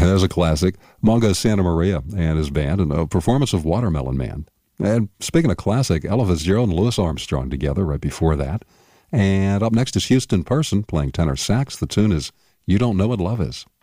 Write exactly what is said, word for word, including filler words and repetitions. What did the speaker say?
There's a classic. Mongo Santa Maria and his band, and a performance of Watermelon Man. And speaking of classic, Ella Fitzgerald and Louis Armstrong together right before that. And up next is Houston Person playing tenor sax. The tune is You Don't Know What Love Is.